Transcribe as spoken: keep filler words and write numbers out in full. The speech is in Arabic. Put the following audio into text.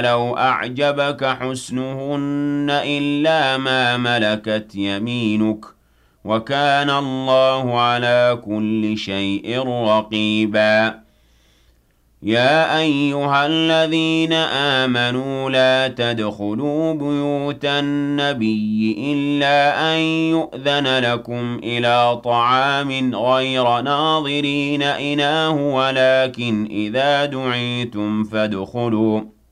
لو أعجبك حسنهن إلا ما ملكت يمينك وكان الله على كل شيء رقيبا يا أيها الذين آمنوا لا تدخلوا بيوت النبي إلا أن يؤذن لكم إلى طعام غير ناظرين إناه ولكن إذا دعيتم فادخلوا